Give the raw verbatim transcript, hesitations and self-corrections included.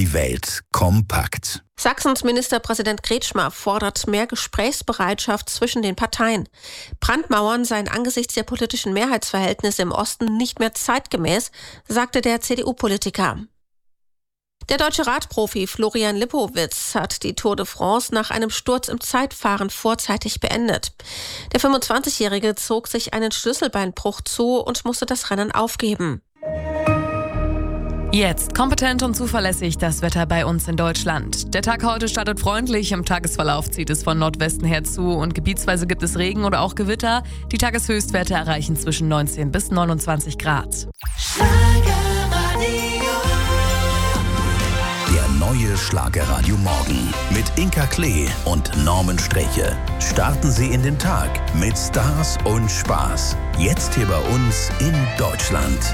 Die Welt kompakt. Sachsens Ministerpräsident Kretschmer fordert mehr Gesprächsbereitschaft zwischen den Parteien. Brandmauern seien angesichts der politischen Mehrheitsverhältnisse im Osten nicht mehr zeitgemäß, sagte der C D U-Politiker. Der deutsche Radprofi Florian Lippowitz hat die Tour de France nach einem Sturz im Zeitfahren vorzeitig beendet. Der fünfundzwanzigjährige zog sich einen Schlüsselbeinbruch zu und musste das Rennen aufgeben. Jetzt kompetent und zuverlässig das Wetter bei uns in Deutschland. Der Tag heute startet freundlich, im Tagesverlauf zieht es von Nordwesten her zu und gebietsweise gibt es Regen oder auch Gewitter. Die Tageshöchstwerte erreichen zwischen neunzehn bis neunundzwanzig Grad. Der neue Schlagerradio Morgen mit Inka Klee und Norman Sträche. Starten Sie in den Tag mit Stars und Spaß. Jetzt hier bei uns in Deutschland.